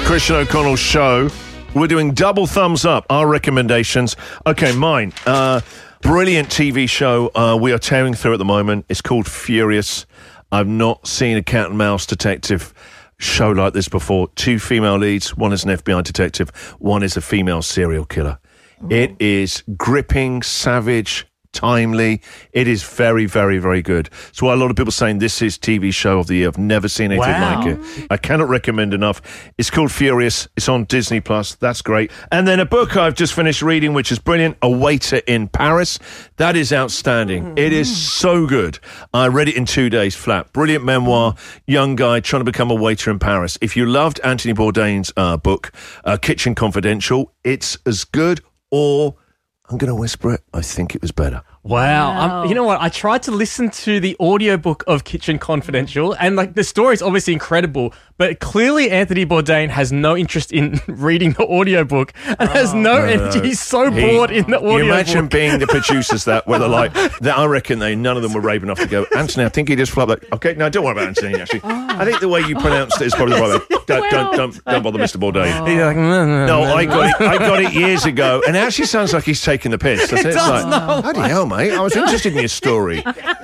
Christian O'Connell Show. We're doing double thumbs up, our recommendations. Okay, mine. Brilliant TV show we are tearing through at the moment. It's called Furious. I've not seen a cat and mouse detective show like this before. 2 female leads. One is an FBI detective. One is a female serial killer. Ooh. It is gripping, savage, timely. It is very, very, very good. That's why a lot of people saying this is TV show of the year. I've never seen anything like it. I cannot recommend enough. It's called Furious. It's on Disney Plus. That's great. And then a book I've just finished reading, which is brilliant, A Waiter in Paris. That is outstanding. It is so good. I read it in 2 days flat. Brilliant memoir. Young guy trying to become a waiter in Paris. If you loved Anthony Bourdain's book, Kitchen Confidential, it's as good, or I'm going to whisper it, I think it was better. Wow. You know what? I tried to listen to the audiobook of Kitchen Confidential, and like the story is obviously incredible, but clearly Anthony Bourdain has no interest in reading the audiobook and has no energy. He's so bored in the audiobook. You imagine being the producers that were like, that I reckon none of them were brave enough to go, Anthony, I think he just flopped. Like, okay, no, don't worry about Anthony, actually. I think the way you pronounced it is probably the right way. Don't bother Mr. Bourdain. He's like, no, I got it years ago, and it actually sounds like he's taking the piss. It does, like, bloody hell, mate. I was interested in your story.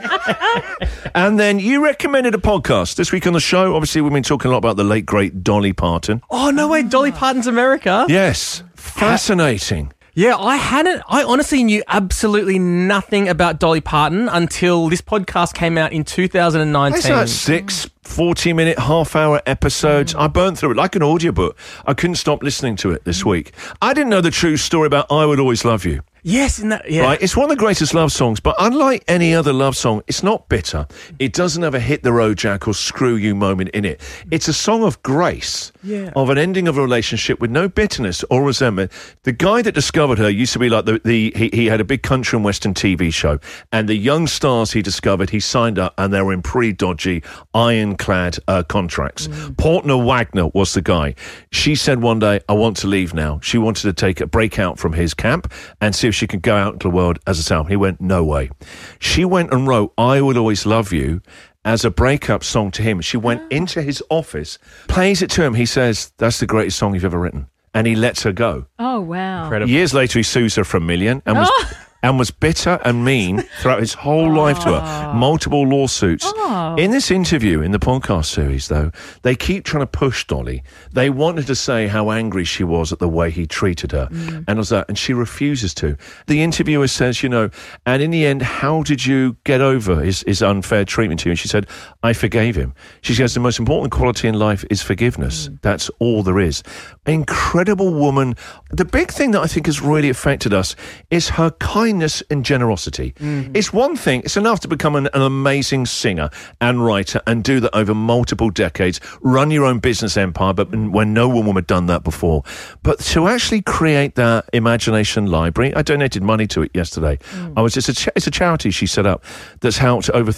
And then you recommended a podcast this week on the show. Obviously, we've been talking a lot about the late, great Dolly Parton. Oh, no way. Dolly Parton's America? Yes. Fascinating. Yeah, I honestly knew absolutely nothing about Dolly Parton until this podcast came out in 2019. It's like 6 40-minute, half-hour episodes. I burned through it like an audiobook. I couldn't stop listening to it this week. I didn't know the true story about I Would Always Love You. Yes, Right, it's one of the greatest love songs, but unlike any other love song, it's not bitter. It doesn't have a hit the road, Jack, or screw you moment in it. It's a song of grace, of an ending of a relationship with no bitterness or resentment. The guy that discovered her used to be like he had a big country and western TV show, and the young stars he discovered, he signed up, and they were in pretty dodgy, ironclad contracts. Portner Wagner was the guy. She said one day, I want to leave now. She wanted to take a break out from his camp and see if she could go out into the world as herself. He went, no way. She went and wrote I Would Always Love You as a breakup song to him. She went into his office, plays it to him. He says, that's the greatest song you've ever written. And he lets her go. Oh, wow. Incredible. Years later, he sues her for $1 million and was bitter and mean throughout his whole life to her. Multiple lawsuits. In this interview, in the podcast series, though, they keep trying to push Dolly. They wanted to say how angry she was at the way he treated her. And she refuses to. The interviewer says, and in the end, how did you get over his unfair treatment to you? And she said, I forgave him. She says, the most important quality in life is forgiveness. That's all there is. Incredible woman. The big thing that I think has really affected us is her kindness and generosity. It's one thing, it's enough to become an amazing singer and writer and do that over multiple decades, run your own business empire, but when no woman had done that before. But to actually create that imagination library, I donated money to it yesterday. It's a charity she set up that's helped over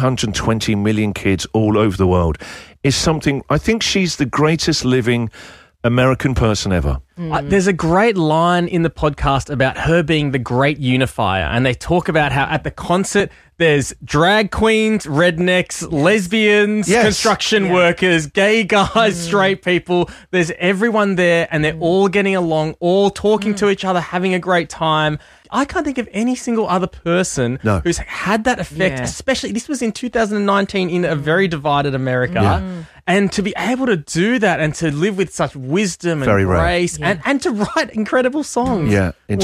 320 million kids all over the world. Is something, I think she's the greatest living American person ever. There's a great line in the podcast about her being the great unifier, and they talk about how at the concert there's drag queens, rednecks, lesbians, construction workers, gay guys, straight people. There's everyone there, and they're all getting along, all talking to each other, having a great time. I can't think of any single other person who's had that effect, especially, this was in 2019 in a very divided America. And to be able to do that and to live with such wisdom and grace and to write incredible songs. In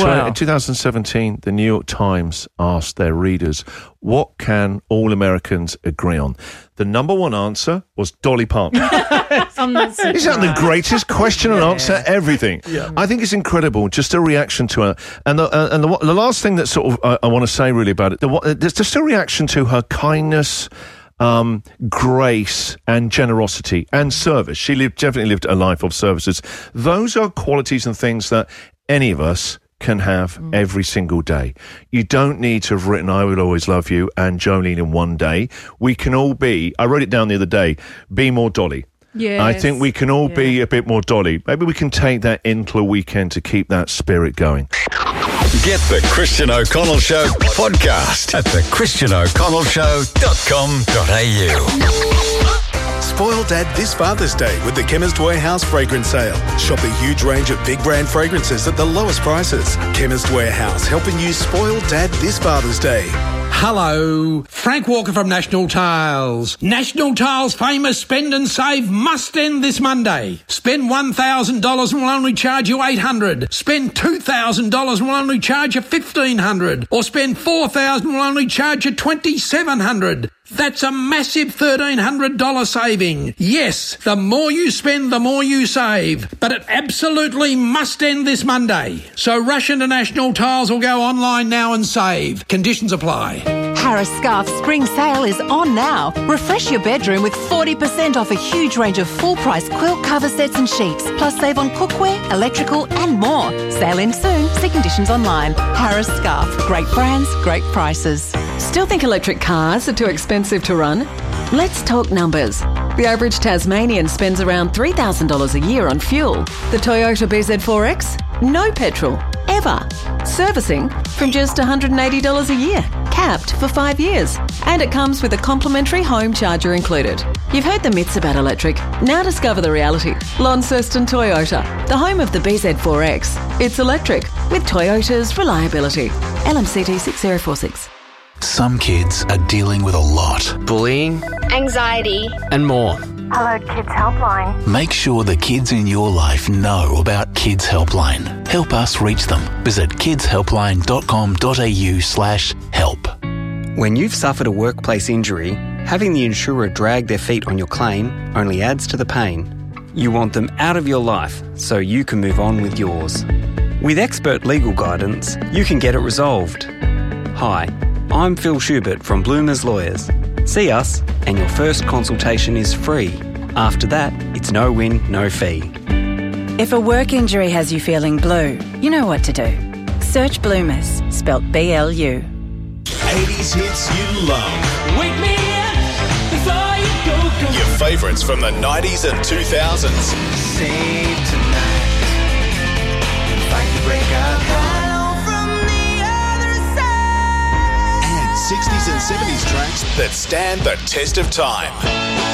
2017, the New York Times asked their readers, what can all Americans agree on? The number one answer was Dolly Parton. Isn't that the greatest question and answer? Everything. I think it's incredible, just a reaction to her. And the last thing that sort of I want to say really about it, there's just a reaction to her kindness, grace and generosity and service. She definitely lived a life of services. Those are qualities and things that any of us can have every single day. You don't need to have written I Would Always Love You and Jolene in one day. We can all be, I wrote it down the other day, be more Dolly. Yes. I think we can all be a bit more Dolly. Maybe we can take that into a weekend to keep that spirit going. Get the Christian O'Connell Show podcast at thechristianoconnellshow.com.au. Spoil Dad this Father's Day with the Chemist Warehouse Fragrance Sale. Shop a huge range of big brand fragrances at the lowest prices. Chemist Warehouse, helping you spoil Dad this Father's Day. Hello, Frank Walker from National Tiles. National Tiles' famous Spend and Save must end this Monday. Spend $1,000 and we'll only charge you $800. Spend $2,000 and we'll only charge you $1,500. Or spend $4,000 and we'll only charge you $2,700. That's a massive $1,300 saving. Yes, the more you spend, the more you save. But it absolutely must end this Monday. So rush into National Tiles or go online now and save. Conditions apply. Harris Scarf's spring sale is on now. Refresh your bedroom with 40% off a huge range of full-price quilt cover sets and sheets. Plus save on cookware, electrical and more. Sale ends soon. See conditions online. Harris Scarf. Great brands, great prices. Still think electric cars are too expensive to run? Let's talk numbers. The average Tasmanian spends around $3,000 a year on fuel. The Toyota BZ4X? No petrol. Ever. Servicing from just $180 a year. Capped for 5 years. And it comes with a complimentary home charger included. You've heard the myths about electric. Now discover the reality. Launceston Toyota, the home of the BZ4X. It's electric with Toyota's reliability. LMCT 6046. Some kids are dealing with a lot. Bullying, anxiety, and more. Hello Kids Helpline. Make sure the kids in your life know about Kids Helpline. Help us reach them. Visit kidshelpline.com.au/help. When you've suffered a workplace injury, having the insurer drag their feet on your claim only adds to the pain. You want them out of your life so you can move on with yours. With expert legal guidance, you can get it resolved. Hi, I'm Phil Schubert from Bloomers Lawyers. See us and your first consultation is free. After that, it's no win, no fee. If a work injury has you feeling blue, you know what to do. Search Bloomers, spelt B-L-U. 80s hits you love. Wake me up before you go. Your favourites from the 90s and 2000s. Save tonight. Fight the breakout. Hello from the other side. And 60s and 70s tracks that stand the test of time.